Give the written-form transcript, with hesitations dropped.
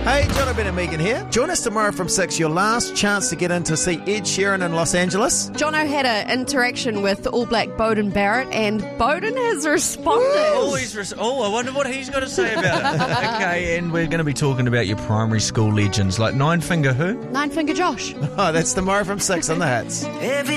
Hey, John Ben and Megan here. Join us tomorrow from 6, your last chance to get in to see Ed Sheeran in Los Angeles. Jono had an interaction with All Black Bowden Barrett, and Bowden has responded. I wonder what he's got to say about it. Okay, and we're going to be talking about your primary school legends, like Nine Finger who? Nine Finger Josh. Oh, that's tomorrow from 6 on the Hits.